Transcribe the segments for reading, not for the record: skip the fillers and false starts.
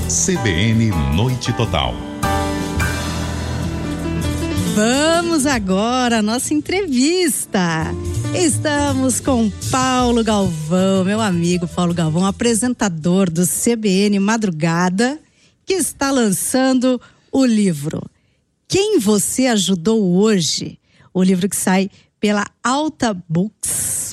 CBN Noite Total. Vamos agora à nossa entrevista. Estamos com Paulo Galvão, meu amigo Paulo Galvão, apresentador do CBN Madrugada, que está lançando o livro Quem Você Ajudou Hoje? O livro que sai pela Alta Books.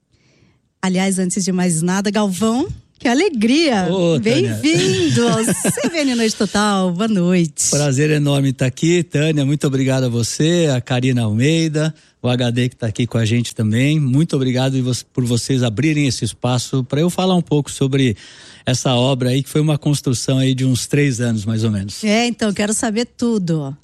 Aliás, antes de mais nada, Galvão, que alegria! Bem-vindo ao CBN Noite Total, boa noite. Prazer enorme estar aqui, Tânia, muito obrigado a você, a Karina Almeida, o HD que está aqui com a gente também. Muito obrigado por vocês abrirem esse espaço para eu falar um pouco sobre essa obra aí, que foi uma construção aí de uns 3 anos, mais ou menos. Então, quero saber tudo.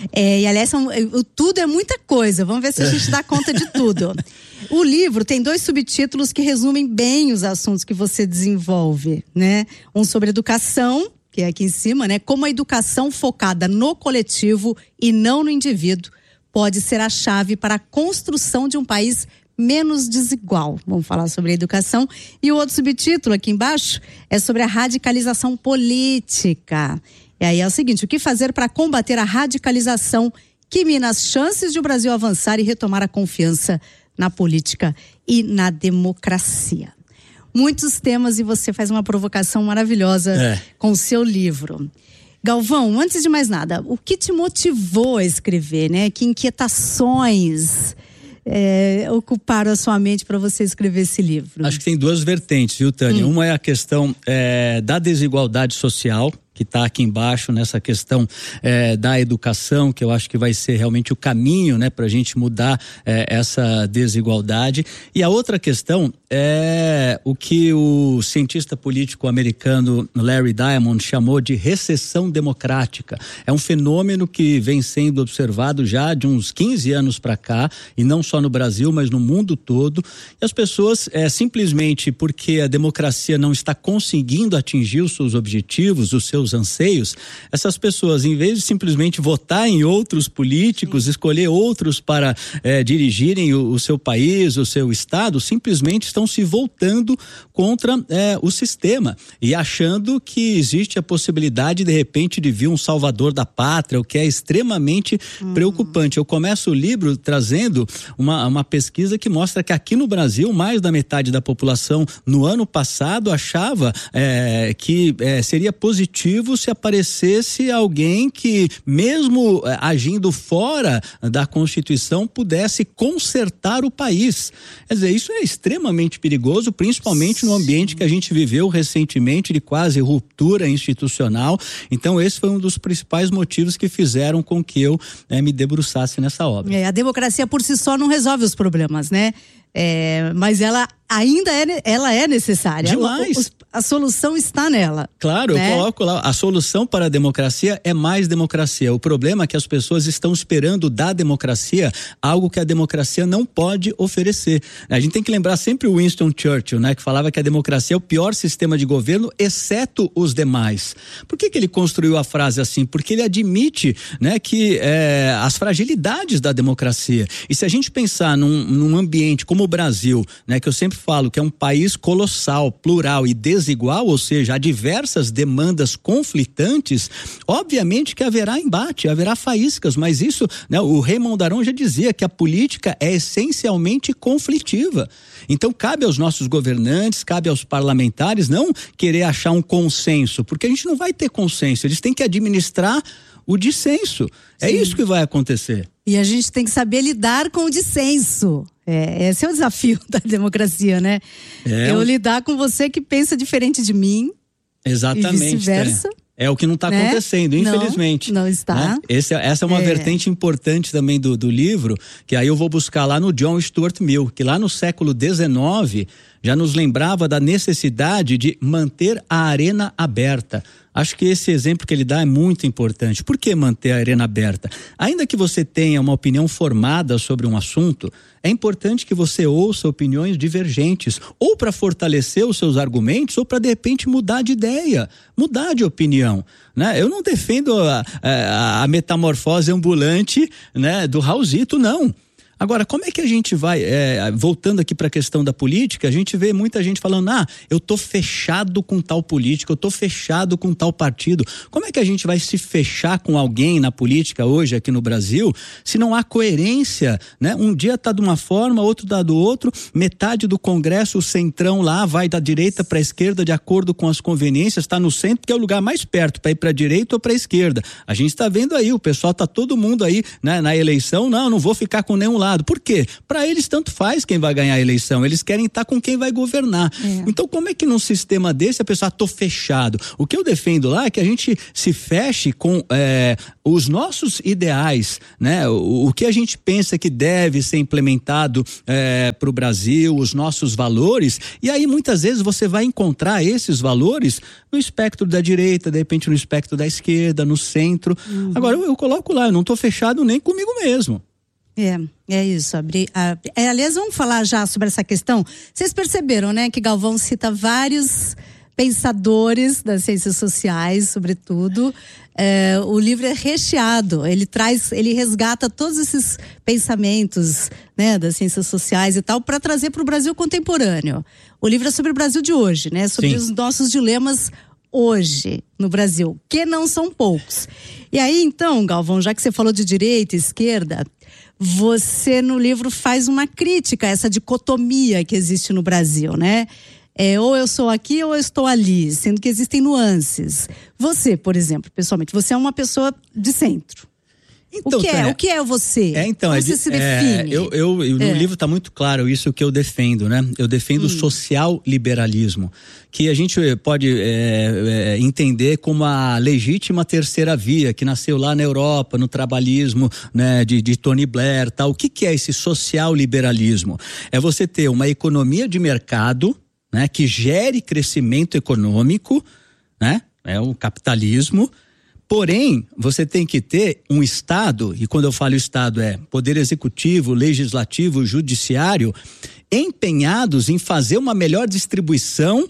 E aliás, tudo é muita coisa, vamos ver se a gente dá conta de tudo. O livro tem 2 subtítulos que resumem bem os assuntos que você desenvolve, né? Um sobre educação, que é aqui em cima, né? Como a educação focada no coletivo e não no indivíduo pode ser a chave para a construção de um país menos desigual. Vamos falar sobre a educação. E o outro subtítulo aqui embaixo é sobre a radicalização política. E aí é o seguinte: o que fazer para combater a radicalização que mina as chances de o Brasil avançar e retomar a confiança na política e na democracia. Muitos temas, e você faz uma provocação maravilhosa com o seu livro. Galvão, antes de mais nada, o que te motivou a escrever, né? Que inquietações ocuparam a sua mente para você escrever esse livro? Acho que tem 2 vertentes, viu, Tânia? Uma é a questão da desigualdade social, que está aqui embaixo, nessa questão da educação, que eu acho que vai ser realmente o caminho, né, para a gente mudar essa desigualdade. E a outra questão é o que o cientista político americano Larry Diamond chamou de recessão democrática. É um fenômeno que vem sendo observado já de uns 15 anos para cá, e não só no Brasil, mas no mundo todo. E as pessoas, simplesmente porque a democracia não está conseguindo atingir os seus objetivos, os seus anseios, essas pessoas, em vez de simplesmente votar em outros políticos, escolher outros para dirigirem o seu país, o seu estado, simplesmente estão se voltando contra o sistema e achando que existe a possibilidade, de repente, de vir um salvador da pátria, o que é extremamente preocupante. Eu começo o livro trazendo uma pesquisa que mostra que aqui no Brasil, mais da metade da população no ano passado achava que seria positivo se aparecesse alguém que, mesmo agindo fora da Constituição, pudesse consertar o país. Quer dizer, isso é extremamente perigoso, principalmente no ambiente que a gente viveu recentemente de quase ruptura institucional. Então, esse foi um dos principais motivos que fizeram com que eu me debruçasse nessa obra. A democracia por si só não resolve os problemas, né? Mas ela ainda é necessária. Demais. A solução está nela. Claro, né? Eu coloco lá, a solução para a democracia é mais democracia. O problema é que as pessoas estão esperando da democracia algo que a democracia não pode oferecer. A gente tem que lembrar sempre o Winston Churchill, né? Que falava que a democracia é o pior sistema de governo, exceto os demais. Por que ele construiu a frase assim? Porque ele admite, né, que as fragilidades da democracia. E se a gente pensar num ambiente como o Brasil, né, que eu sempre falo que é um país colossal, plural e desigual, ou seja, há diversas demandas conflitantes, obviamente que haverá embate, haverá faíscas, mas isso, né, o Raymond Aron já dizia que a política é essencialmente conflitiva. Então cabe aos nossos governantes, cabe aos parlamentares não querer achar um consenso, porque a gente não vai ter consenso, eles têm que administrar o dissenso. Sim. É isso que vai acontecer. E a gente tem que saber lidar com o dissenso. Esse é o desafio da democracia, né? Eu lidar com você que pensa diferente de mim. Exatamente. E vice-versa. É o que não está acontecendo, infelizmente. Não está. Né? Essa é uma vertente importante também do livro, que aí eu vou buscar lá no John Stuart Mill, que lá no século XIX já nos lembrava da necessidade de manter a arena aberta. Acho que esse exemplo que ele dá é muito importante. Por que manter a arena aberta? Ainda que você tenha uma opinião formada sobre um assunto, é importante que você ouça opiniões divergentes, ou para fortalecer os seus argumentos, ou para de repente mudar de ideia, mudar de opinião, né? Eu não defendo a metamorfose ambulante, né, do Raulzito, não. Agora, como é que a gente vai, voltando aqui para a questão da política, a gente vê muita gente falando, eu tô fechado com tal político, eu tô fechado com tal partido. Como é que a gente vai se fechar com alguém na política hoje aqui no Brasil, se não há coerência, né? Um dia tá de uma forma, outro tá do outro, metade do Congresso, o centrão lá, vai da direita para a esquerda de acordo com as conveniências, tá no centro, que é o lugar mais perto para ir para a direita ou para a esquerda. A gente está vendo aí, o pessoal tá todo mundo aí, né, na eleição, não vou ficar com nenhum lado. Por quê? Para eles tanto faz quem vai ganhar a eleição, eles querem estar com quem vai governar. Então como é que num sistema desse a pessoa, tô fechado? O que eu defendo lá é que a gente se feche com os nossos ideais, né? O que a gente pensa que deve ser implementado para o Brasil, os nossos valores, e aí muitas vezes você vai encontrar esses valores no espectro da direita, de repente no espectro da esquerda, no centro. Agora eu coloco lá, eu não tô fechado nem comigo mesmo. É isso. Aliás, vamos falar já sobre essa questão. Vocês perceberam, né, que Galvão cita vários pensadores das ciências sociais, sobretudo. O livro é recheado, ele resgata todos esses pensamentos, né, das ciências sociais e tal, para trazer para o Brasil contemporâneo. O livro é sobre o Brasil de hoje, né, sobre os nossos dilemas hoje no Brasil, que não são poucos. E aí, então, Galvão, já que você falou de direita e esquerda, você no livro faz uma crítica a essa dicotomia que existe no Brasil, né? Ou eu sou aqui ou eu estou ali, sendo que existem nuances. Você, por exemplo, pessoalmente, você é uma pessoa de centro. Então, o que é você? Como você se define? No livro está muito claro isso que eu defendo, né? Eu defendo o social liberalismo, que a gente pode entender como a legítima terceira via, que nasceu lá na Europa, no trabalhismo, né, de Tony Blair, tal. O que é esse social liberalismo? É você ter uma economia de mercado, né, que gere crescimento econômico, né? É o capitalismo. Porém, você tem que ter um Estado, e quando eu falo Estado é Poder Executivo, Legislativo, Judiciário, empenhados em fazer uma melhor distribuição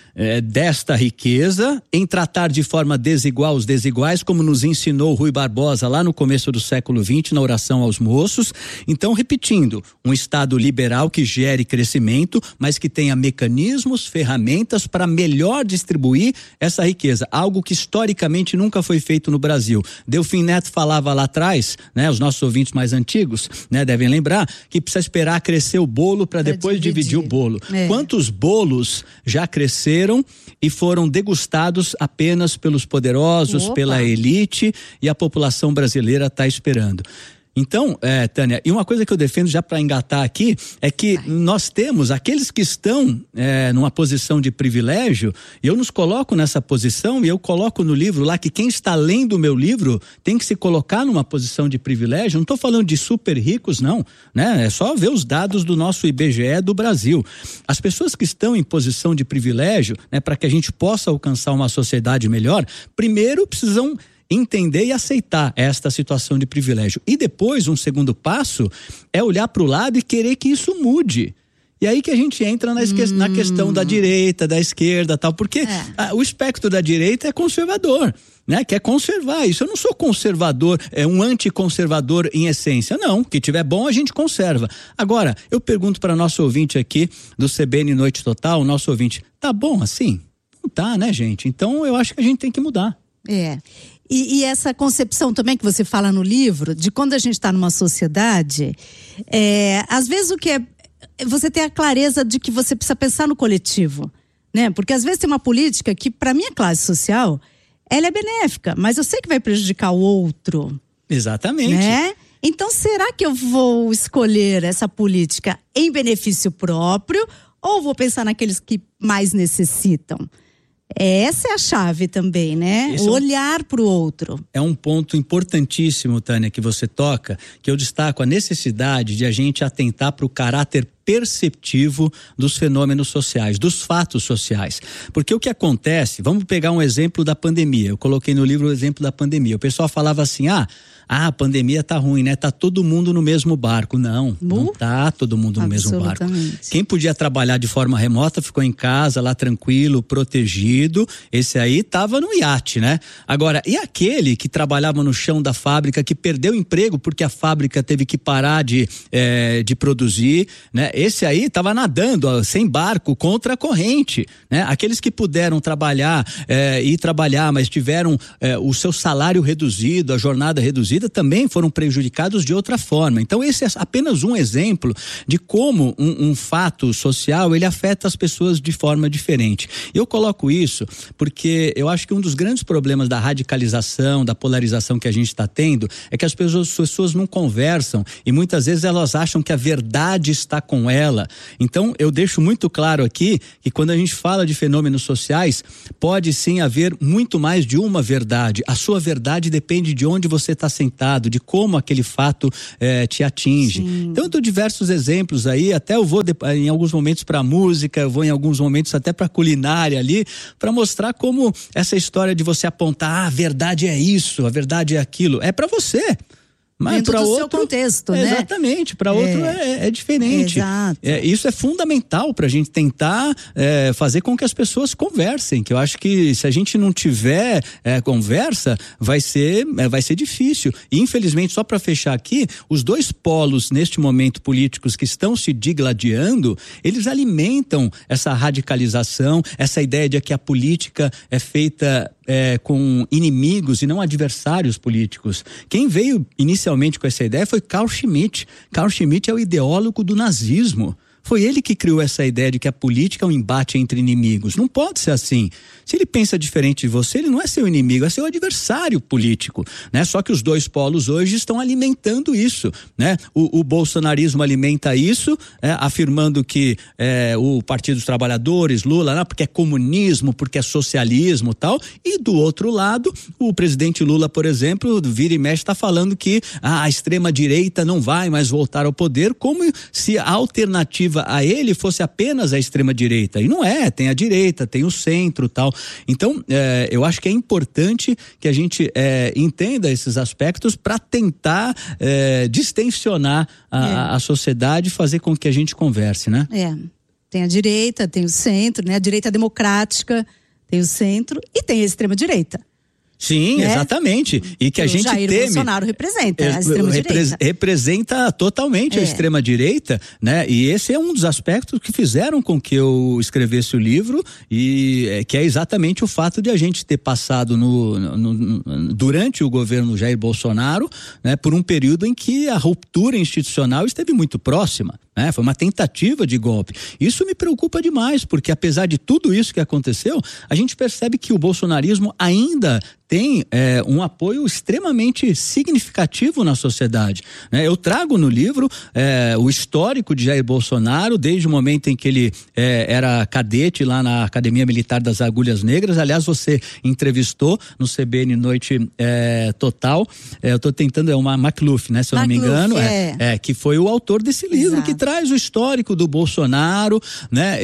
desta riqueza, em tratar de forma desigual os desiguais, como nos ensinou Rui Barbosa lá no começo do século XX, na oração aos moços. Então, repetindo, um Estado liberal que gere crescimento, mas que tenha mecanismos, ferramentas para melhor distribuir essa riqueza, algo que historicamente nunca foi feito no Brasil. Delfim Neto falava lá atrás, né, os nossos ouvintes mais antigos, né, devem lembrar, que precisa esperar crescer o bolo para depois dividir o bolo. Quantos bolos já cresceram e foram degustados apenas pelos poderosos, pela elite, e a população brasileira está esperando. Então, Tânia, e uma coisa que eu defendo já para engatar aqui é que nós temos aqueles que estão numa posição de privilégio, e eu nos coloco nessa posição, e eu coloco no livro lá que quem está lendo o meu livro tem que se colocar numa posição de privilégio. Não estou falando de super ricos, não, né? É só ver os dados do nosso IBGE do Brasil. As pessoas que estão em posição de privilégio, né, para que a gente possa alcançar uma sociedade melhor, primeiro precisam entender e aceitar esta situação de privilégio. E depois, um segundo passo é olhar para o lado e querer que isso mude. E aí que a gente entra na questão da direita, da esquerda, tal, porque o espectro da direita é conservador, né? Quer conservar isso. Eu não sou conservador, um anticonservador em essência, não. O que tiver bom a gente conserva. Agora, eu pergunto para nosso ouvinte aqui do CBN Noite Total, o nosso ouvinte, tá bom assim? Não tá, né, gente? Então eu acho que a gente tem que mudar. E essa concepção também que você fala no livro, de quando a gente está numa sociedade, às vezes o que é você ter a clareza de que você precisa pensar no coletivo, né? Porque às vezes tem uma política que, para minha classe social, ela é benéfica, mas eu sei que vai prejudicar o outro. Exatamente. Né? Então, será que eu vou escolher essa política em benefício próprio ou vou pensar naqueles que mais necessitam? Essa é a chave também, né? O olhar para o outro. É um ponto importantíssimo, Tânia, que você toca, que eu destaco a necessidade de a gente atentar para o caráter perceptivo dos fenômenos sociais, dos fatos sociais. Porque o que acontece, vamos pegar um exemplo da pandemia, eu coloquei no livro o exemplo da pandemia, o pessoal falava assim, a pandemia tá ruim, né? Tá todo mundo no mesmo barco. Não tá todo mundo no mesmo barco. Quem podia trabalhar de forma remota ficou em casa, lá tranquilo, protegido, esse aí tava no iate, né? Agora, e aquele que trabalhava no chão da fábrica, que perdeu o emprego porque a fábrica teve que parar de produzir, né? Esse aí tava nadando, sem barco, contra a corrente, né? Aqueles que puderam trabalhar, mas tiveram o seu salário reduzido, a jornada reduzida, também foram prejudicados de outra forma. Então esse é apenas um exemplo de como um fato social, ele afeta as pessoas de forma diferente. Eu coloco isso porque eu acho que um dos grandes problemas da radicalização, da polarização que a gente está tendo, é que as pessoas não conversam e muitas vezes elas acham que a verdade está com ela. Então eu deixo muito claro aqui que quando a gente fala de fenômenos sociais, pode sim haver muito mais de uma verdade. A sua verdade depende de onde você está sentado, de como aquele fato te atinge. Sim. Então eu dou diversos exemplos aí, até eu vou em alguns momentos para música, eu vou em alguns momentos até para culinária ali, para mostrar como essa história de você apontar, a verdade é isso, a verdade é aquilo, é para você. Mas dentro do seu contexto, né? Exatamente, para outro é diferente. Exato. Isso é fundamental para a gente tentar fazer com que as pessoas conversem, que eu acho que se a gente não tiver conversa, vai ser difícil. E infelizmente, só para fechar aqui, os dois polos neste momento políticos que estão se digladiando, eles alimentam essa radicalização, essa ideia de que a política é feita com inimigos e não adversários políticos. Quem veio inicialmente com essa ideia foi Carl Schmitt. Carl Schmitt é o ideólogo do nazismo. Foi ele que criou essa ideia de que a política é um embate entre inimigos. Não pode ser assim. Se ele pensa diferente de você, ele não é seu inimigo, é seu adversário político, né? Só que os dois polos hoje estão alimentando isso, né? O bolsonarismo alimenta isso, afirmando que o Partido dos Trabalhadores, Lula, porque é comunismo, porque é socialismo e tal, e do outro lado, o presidente Lula, por exemplo, vira e mexe, está falando que a extrema-direita não vai mais voltar ao poder, como se a alternativa a ele fosse apenas a extrema-direita. E não é, tem a direita, tem o centro e tal. Então, eu acho que é importante que a gente entenda esses aspectos para tentar distensionar a sociedade e fazer com que a gente converse, né? Tem a direita, tem o centro, né? A direita democrática, tem o centro e tem a extrema-direita. Sim, né? Exatamente. E que a gente Jair teme. Bolsonaro representa a extrema-direita. Representa totalmente a extrema-direita, né? E esse é um dos aspectos que fizeram com que eu escrevesse o livro, e que é exatamente o fato de a gente ter passado durante o governo Jair Bolsonaro, né, por um período em que a ruptura institucional esteve muito próxima. Foi uma tentativa de golpe. Isso me preocupa demais, porque apesar de tudo isso que aconteceu, a gente percebe que o bolsonarismo ainda tem um apoio extremamente significativo na sociedade, né? Eu trago no livro o histórico de Jair Bolsonaro, desde o momento em que ele era cadete lá na Academia Militar das Agulhas Negras. Aliás, você entrevistou no CBN Noite Total, eu estou tentando, é uma Macluf, né? Se eu não me engano, que foi o autor desse livro. Exato. Que traz o histórico do Bolsonaro, né?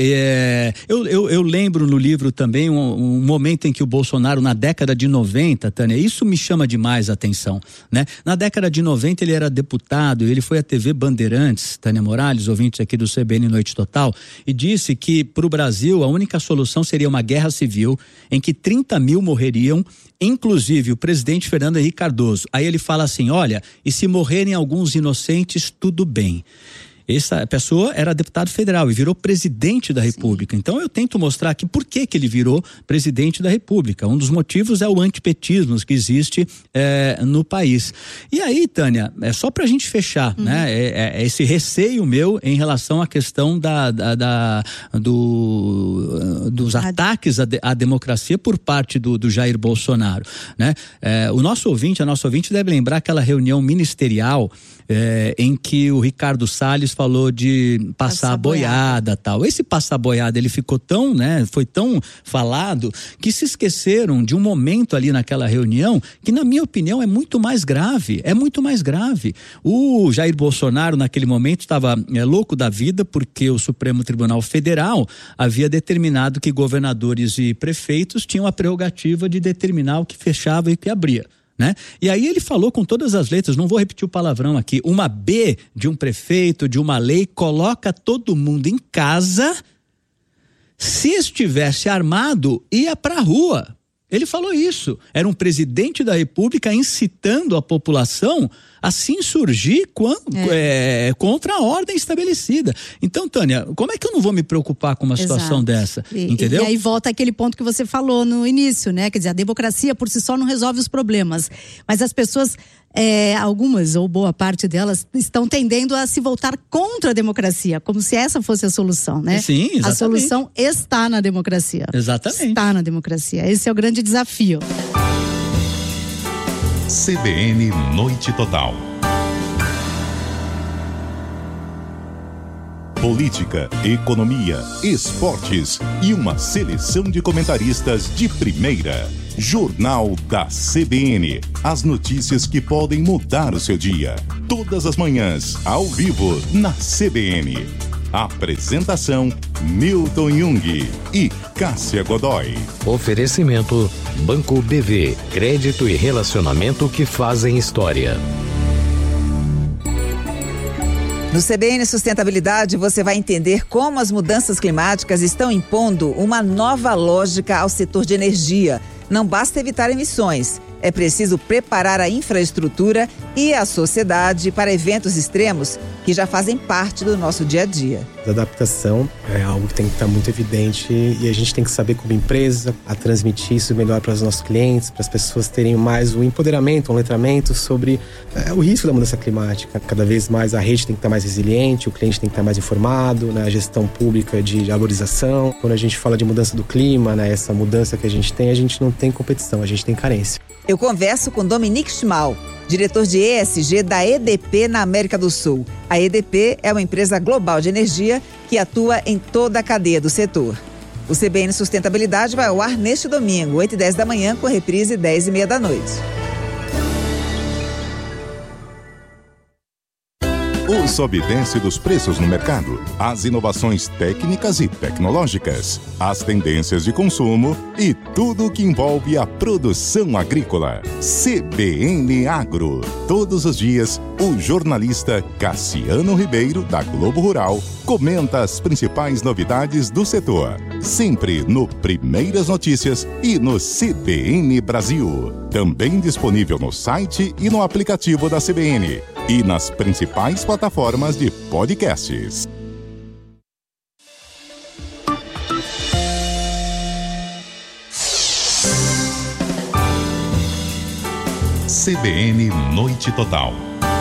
Eu lembro no livro também um momento em que o Bolsonaro, na década de 90, Tânia, isso me chama demais a atenção, né? Na década de 90 ele era deputado, ele foi à TV Bandeirantes, Tânia Morales, ouvintes aqui do CBN Noite Total, e disse que para o Brasil a única solução seria uma guerra civil em que 30 mil morreriam, inclusive o presidente Fernando Henrique Cardoso. Aí ele fala assim, olha, e se morrerem alguns inocentes, tudo bem. Essa pessoa era deputado federal e virou presidente da República. Sim. Então eu tento mostrar aqui por que ele virou presidente da República. Um dos motivos é o antipetismo que existe no país. E aí, Tânia, é só pra gente fechar, né? Esse receio meu em relação à questão dos ataques à democracia por parte do Jair Bolsonaro, né? A nossa ouvinte deve lembrar aquela reunião ministerial em que o Ricardo Salles falou de passar a boiada, tal. Esse passar a boiada, ele ficou tão, né, foi tão falado que se esqueceram de um momento ali naquela reunião que, na minha opinião, é muito mais grave. O Jair Bolsonaro, naquele momento, estava louco da vida porque o Supremo Tribunal Federal havia determinado que governadores e prefeitos tinham a prerrogativa de determinar o que fechava e o que abria. Né? E aí ele falou com todas as letras, não vou repetir o palavrão aqui, uma B de um prefeito, de uma lei, coloca todo mundo em casa, se estivesse armado, ia pra rua. Ele falou isso, era um presidente da República incitando a população a se insurgir contra a ordem estabelecida. Então, Tânia, como é que eu não vou me preocupar com uma situação dessa? Entendeu? E aí volta aquele ponto que você falou no início, né? Quer dizer, a democracia por si só não resolve os problemas, mas as pessoas, algumas ou boa parte delas, estão tendendo a se voltar contra a democracia, como se essa fosse a solução, né? Sim, exatamente. A solução está na democracia. Exatamente. Está na democracia. Esse é o grande desafio. CBN Noite Total. Política, economia, esportes e uma seleção de comentaristas de primeira. Jornal da CBN. As notícias que podem mudar o seu dia. Todas as manhãs, ao vivo, na CBN. Apresentação: Milton Jung e Cássia Godoy. Oferecimento: Banco BV. Crédito e relacionamento que fazem história. No CBN Sustentabilidade, você vai entender como as mudanças climáticas estão impondo uma nova lógica ao setor de energia. Não basta evitar emissões, é preciso preparar a infraestrutura e a sociedade para eventos extremos que já fazem parte do nosso dia a dia. A adaptação é algo que tem que estar muito evidente e a gente tem que saber como empresa a transmitir isso melhor para os nossos clientes, para as pessoas terem mais um empoderamento, um letramento sobre o risco da mudança climática. Cada vez mais a rede tem que estar mais resiliente, o cliente tem que estar mais informado, né? A gestão pública de arborização. Quando a gente fala de mudança do clima, né? Essa mudança que a gente não tem competição, a gente tem carência. Eu converso com Dominique Schmal, diretor de ESG da EDP na América do Sul. A EDP é uma empresa global de energia que atua em toda a cadeia do setor. O CBN Sustentabilidade vai ao ar neste domingo, 8h10 da manhã, com reprise 10h30 da noite. O sobe e desce dos preços no mercado, as inovações técnicas e tecnológicas, as tendências de consumo e tudo o que envolve a produção agrícola. CBN Agro. Todos os dias, o jornalista Cassiano Ribeiro, da Globo Rural, comenta as principais novidades do setor. Sempre no Primeiras Notícias e no CBN Brasil. Também disponível no site e no aplicativo da CBN. E nas principais plataformas de podcasts. CBN Noite Total.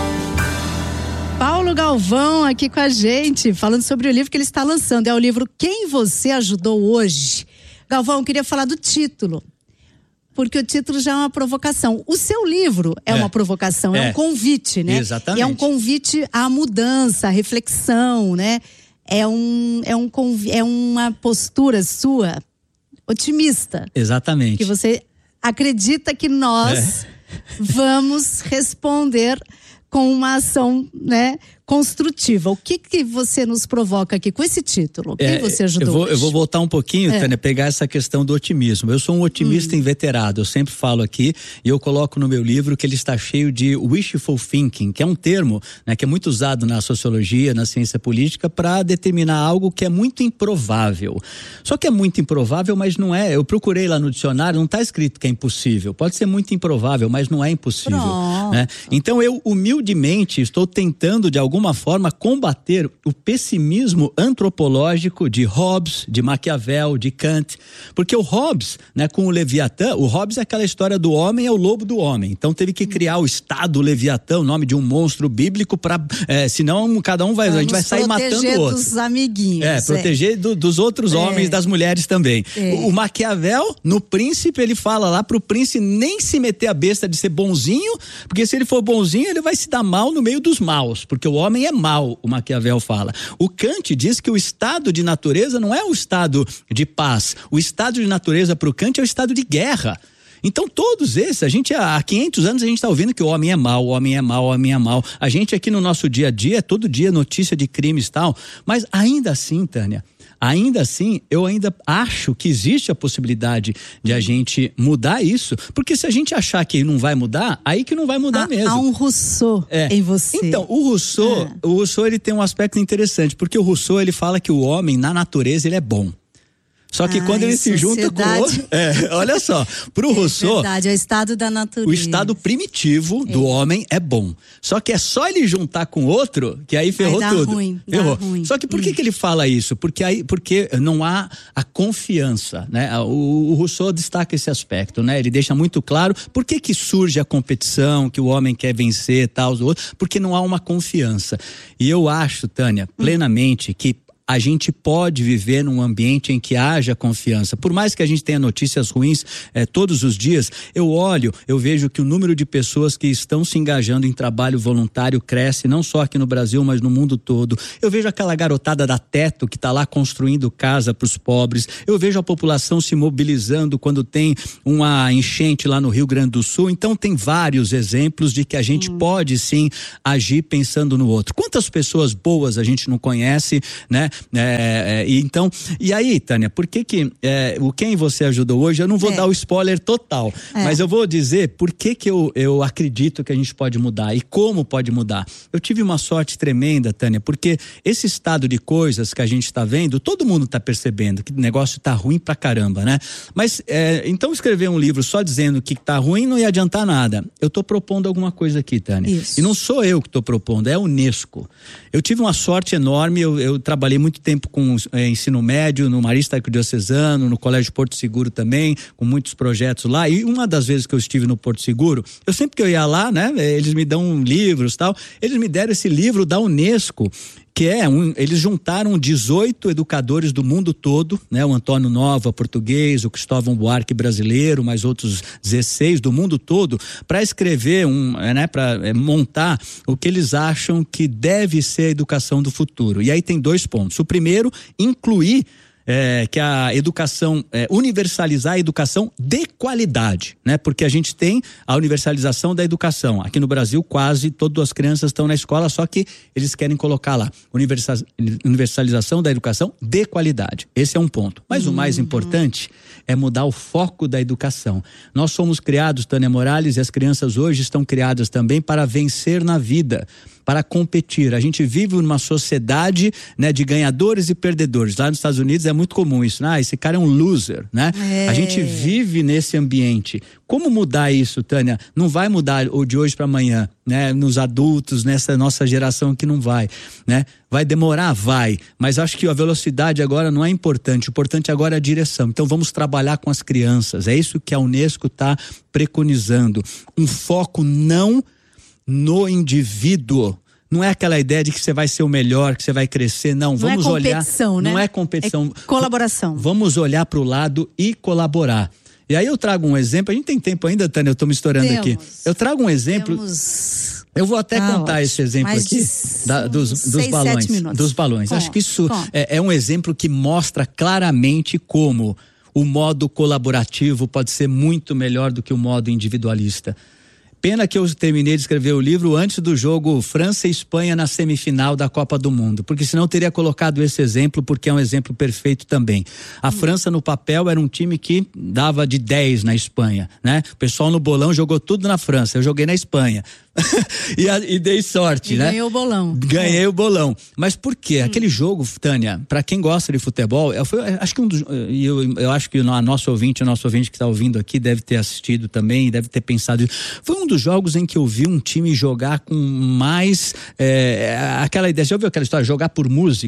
Paulo Galvão aqui com a gente, falando sobre o livro que ele está lançando. É o livro Quem Você Ajudou Hoje. Galvão, eu queria falar do título, porque o título já é uma provocação. O seu livro é uma provocação, é um convite, né? Exatamente. E é um convite à mudança, à reflexão, né? É uma postura sua otimista. Exatamente. Que você acredita que nós vamos responder com uma ação, né, construtiva. O que você nos provoca aqui com esse título? Quem você ajudou hoje? Eu vou voltar um pouquinho, Tânia, pegar essa questão do otimismo. Eu sou um otimista inveterado, eu sempre falo aqui e eu coloco no meu livro que ele está cheio de wishful thinking, que é um termo, né, que é muito usado na sociologia, na ciência política, para determinar algo que é muito improvável. Só que é muito improvável, mas não é. Eu procurei lá no dicionário, não está escrito que é impossível. Pode ser muito improvável, mas não é impossível. Né? Então eu humildemente estou tentando de alguma forma combater o pessimismo antropológico de Hobbes, de Maquiavel, de Kant, porque o Hobbes, né, com o Leviatã, o Hobbes é aquela história do homem é o lobo do homem, então teve que criar o Estado Leviatã, o nome de um monstro bíblico para, senão cada um a gente vai sair matando o outro. Proteger dos amiguinhos. Proteger dos outros homens, das mulheres também. O Maquiavel, no Príncipe, ele fala lá pro príncipe nem se meter a besta de ser bonzinho, porque Porque se ele for bonzinho, ele vai se dar mal no meio dos maus, porque o homem é mau, o Maquiavel fala. O Kant diz que o estado de natureza não é o estado de paz. O estado de natureza para o Kant é o estado de guerra. Então todos esses, há 500 anos a gente está ouvindo que o homem é mau, o homem é mau, o homem é mau. A gente aqui no nosso dia a dia, todo dia notícia de crimes e tal, mas ainda assim, Tânia, eu ainda acho que existe a possibilidade de a gente mudar isso, porque se a gente achar que não vai mudar, aí que não vai mudar mesmo. Há um Rousseau em você. Então, o Rousseau ele tem um aspecto interessante, porque o Rousseau ele fala que o homem na natureza ele é bom. Só que quando ele se junta com o outro... olha só, pro Rousseau... É verdade, é o estado da natureza. O estado primitivo do homem é bom. Só que é só ele juntar com outro, que aí ferrou tudo. Ferrou. Ruim. Só que por que ele fala isso? Porque não há a confiança, né? O Rousseau destaca esse aspecto, né? Ele deixa muito claro por que surge a competição, que o homem quer vencer e tal, os outros, porque não há uma confiança. E eu acho, Tânia, plenamente que a gente pode viver num ambiente em que haja confiança. Por mais que a gente tenha notícias ruins todos os dias, eu vejo que o número de pessoas que estão se engajando em trabalho voluntário cresce, não só aqui no Brasil, mas no mundo todo. Eu vejo aquela garotada da Teto que está lá construindo casa para os pobres. Eu vejo a população se mobilizando quando tem uma enchente lá no Rio Grande do Sul. Então tem vários exemplos de que a gente pode sim agir pensando no outro. Quantas pessoas boas a gente não conhece, né? E aí, Tânia, por que o Quem Você Ajudou hoje, eu não vou dar o spoiler total, mas eu vou dizer por que eu acredito que a gente pode mudar e como pode mudar. Eu tive uma sorte tremenda, Tânia, porque esse estado de coisas que a gente está vendo, todo mundo está percebendo que o negócio tá ruim pra caramba, né? Mas, então escrever um livro só dizendo que tá ruim não ia adiantar nada. Eu tô propondo alguma coisa aqui, Tânia. Isso. E não sou eu que tô propondo, é a Unesco. Eu tive uma sorte enorme, eu trabalhei muito tempo com ensino médio, no Marista Arquidiocesano, no Colégio Porto Seguro também, com muitos projetos lá, e uma das vezes que eu estive no Porto Seguro, eu sempre que eu ia lá, né, eles me dão livros e tal, eles me deram esse livro da Unesco, que eles juntaram 18 educadores do mundo todo, né? O Antônio Nova, português, o Cristóvão Buarque, brasileiro, mais outros 16 do mundo todo, para escrever para montar o que eles acham que deve ser a educação do futuro. E aí tem 2 pontos. O primeiro, incluir que a educação, universalizar a educação de qualidade, né? Porque a gente tem a universalização da educação. Aqui no Brasil, quase todas as crianças estão na escola, só que eles querem colocar lá, universalização da educação de qualidade. Esse é um ponto. Mas o mais importante é mudar o foco da educação. Nós somos criados, Tânia Morales, e as crianças hoje estão criadas também para vencer na vida, para competir. A gente vive numa sociedade, né, de ganhadores e perdedores. Lá nos Estados Unidos é muito comum isso, né? Esse cara é um loser, né? A gente vive nesse ambiente. Como mudar isso, Tânia? Não vai mudar de hoje para amanhã, né? Nos adultos, nessa nossa geração que não vai, né? Vai demorar? Vai. Mas acho que a velocidade agora não é importante. O importante agora é a direção. Então vamos trabalhar com as crianças. É isso que a Unesco está preconizando. Um foco não no indivíduo. Não é aquela ideia de que você vai ser o melhor, que você vai crescer, não. Vamos olhar. Não é competição, né? Não é competição. É colaboração. Vamos olhar para o lado e colaborar. E aí eu trago um exemplo, a gente tem tempo ainda, Tânia, eu estou me estourando aqui. Eu trago um exemplo. Eu vou até contar esse exemplo aqui dos balões. Dos balões. Acho que isso é um exemplo que mostra claramente como o modo colaborativo pode ser muito melhor do que o modo individualista. Pena que eu terminei de escrever o livro antes do jogo França e Espanha na semifinal da Copa do Mundo, porque senão eu teria colocado esse exemplo, porque é um exemplo perfeito também. A França no papel era um time que dava de 10 na Espanha, né? O pessoal no bolão jogou tudo na França, eu joguei na Espanha. e dei sorte, né? Ganhei o bolão. Ganhei o bolão. Mas por quê? Aquele jogo, Tânia, pra quem gosta de futebol, acho que eu acho que o nosso ouvinte que está ouvindo aqui deve ter assistido também, deve ter pensado. Foi um dos jogos em que eu vi um time jogar com mais aquela ideia. Já ouviu aquela história? Jogar por música?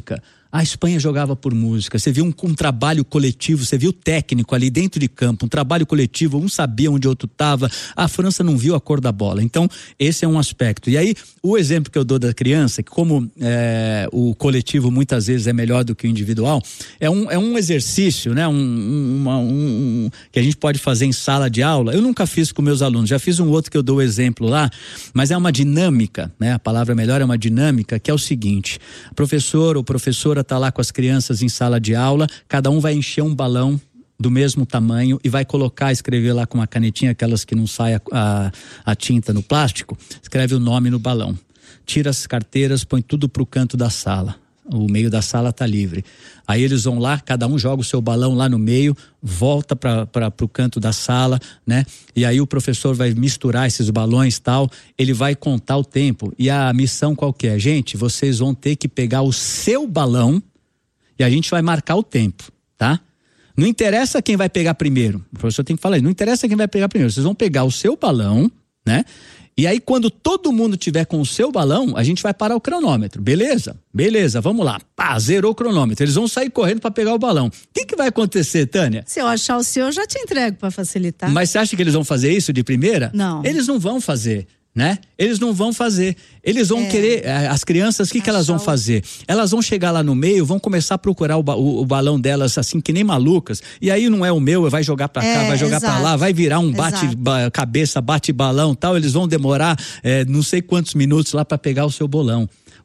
A Espanha jogava por música, você viu um trabalho coletivo, você viu o técnico ali dentro de campo, um trabalho coletivo, um sabia onde o outro estava. A França não viu a cor da bola. Então, esse é um aspecto. E aí, o exemplo que eu dou da criança, que como o coletivo muitas vezes é melhor do que o individual, é um exercício, né? Que a gente pode fazer em sala de aula. Eu nunca fiz com meus alunos, já fiz um outro que eu dou o exemplo lá, mas é uma dinâmica, né? A palavra melhor é uma dinâmica, que é o seguinte: professor ou professora está lá com as crianças em sala de aula, cada um vai encher um balão do mesmo tamanho e vai escrever lá com uma canetinha, aquelas que não sai a tinta no plástico, escreve o nome no balão, tira as carteiras, põe tudo pro canto da sala, o meio da sala tá livre. Aí eles vão lá, cada um joga o seu balão lá no meio, volta pro canto da sala, né? E aí o professor vai misturar esses balões e tal, ele vai contar o tempo. E a missão qual que é? Gente, vocês vão ter que pegar o seu balão e a gente vai marcar o tempo, tá? Não interessa quem vai pegar primeiro. O professor tem que falar isso. Não interessa quem vai pegar primeiro. Vocês vão pegar o seu balão, né? E aí, quando todo mundo tiver com o seu balão, a gente vai parar o cronômetro. Beleza? Beleza, vamos lá. Pá, zerou o cronômetro. Eles vão sair correndo para pegar o balão. O que vai acontecer, Tânia? Se eu achar o seu, eu já te entrego para facilitar. Mas você acha que eles vão fazer isso de primeira? Não. Eles não vão fazer, né? Eles não vão fazer. Eles vão querer, as crianças, o que elas vão fazer? Elas vão chegar lá no meio, vão começar a procurar o balão delas assim, que nem malucas. E aí não é o meu, vai jogar pra cá, vai jogar pra lá, vai virar um bate-cabeça, bate-balão, tal. Eles vão demorar não sei quantos minutos lá pra pegar o seu balão.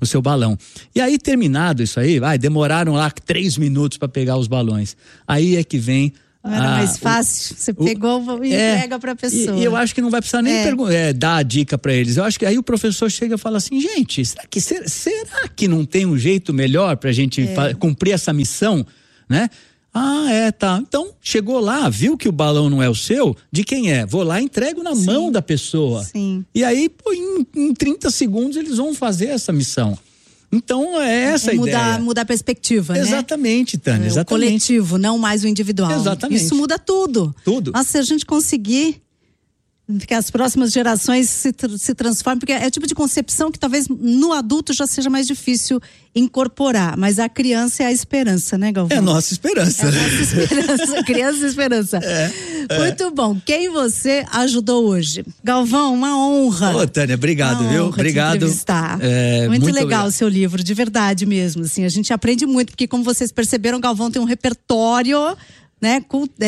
E aí, terminado isso aí, demoraram lá 3 minutos pra pegar os balões. Aí é que vem... Não era mais fácil? Você pegou e entrega para a pessoa. E eu acho que não vai precisar nem dar a dica para eles. Eu acho que aí o professor chega e fala assim: gente, será que não tem um jeito melhor para a gente cumprir essa missão, né? Tá. Então, chegou lá, viu que o balão não é o seu, de quem é? Vou lá e entrego na mão da pessoa. Sim. E aí, em 30 segundos, eles vão fazer essa missão. Então, é essa a ideia. Mudar a perspectiva, né? Exatamente, Tânia, exatamente. O coletivo, não mais o individual. Exatamente. Isso muda tudo. Tudo. Mas se a gente conseguir que as próximas gerações se transformem, porque é o tipo de concepção que talvez no adulto já seja mais difícil incorporar, mas a criança é a esperança, né, Galvão? É a nossa esperança. É a nossa esperança, criança e esperança. Muito bom. Quem você ajudou hoje? Galvão, uma honra. Ô, Tânia, obrigado, viu? Obrigado. Muito legal o seu livro, de verdade mesmo, assim, a gente aprende muito, porque como vocês perceberam, Galvão tem um repertório, né,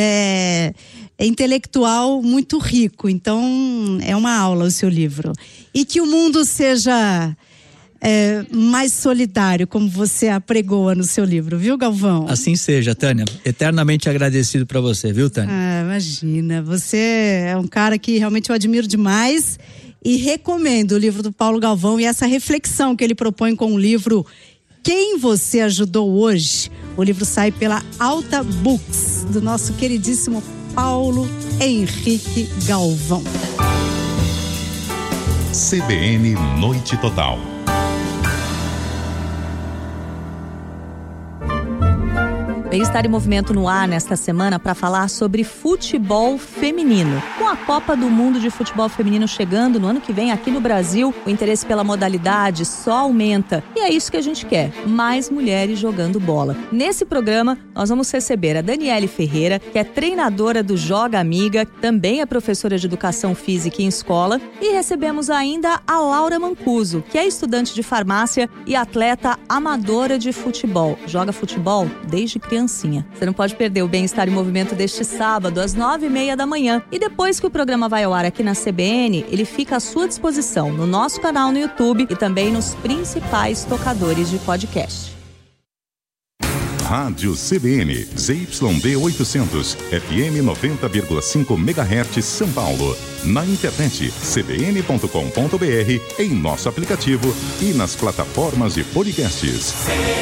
intelectual muito rico, então é uma aula o seu livro. E que o mundo seja mais solidário, como você apregoa no seu livro, viu, Galvão? Assim seja, Tânia. Eternamente agradecido pra você, viu, Tânia? Imagina, você é um cara que realmente eu admiro demais e recomendo o livro do Paulo Galvão e essa reflexão que ele propõe com o livro Quem Você Ajudou Hoje. O livro sai pela Alta Books, do nosso queridíssimo Paulo Henrique Galvão. CBN Noite Total. Bem-Estar em Movimento no ar nesta semana para falar sobre futebol feminino. Com a Copa do Mundo de Futebol Feminino chegando no ano que vem aqui no Brasil, o interesse pela modalidade só aumenta. E é isso que a gente quer, mais mulheres jogando bola. Nesse programa, nós vamos receber a Daniele Ferreira, que é treinadora do Joga Amiga, também é professora de Educação Física em escola, e recebemos ainda a Laura Mancuso, que é estudante de farmácia e atleta amadora de futebol. Joga futebol desde criancinha. Você não pode perder o Bem-Estar em Movimento deste sábado, às 9h30 da manhã. E depois que o programa vai ao ar aqui na CBN, ele fica à sua disposição no nosso canal no YouTube e também nos principais tocadores de podcast. Rádio CBN, ZYD 800, FM 90,5 MHz São Paulo. Na internet, cbn.com.br, em nosso aplicativo e nas plataformas de podcasts.